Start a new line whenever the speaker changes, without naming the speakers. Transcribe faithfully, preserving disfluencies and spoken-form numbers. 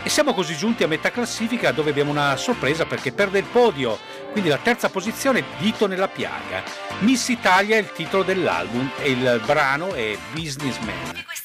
E siamo così giunti a metà classifica, dove abbiamo una sorpresa perché perde il podio, quindi la terza posizione, Dito nella piaga. Miss Italia è il titolo dell'album e il brano è Businessman.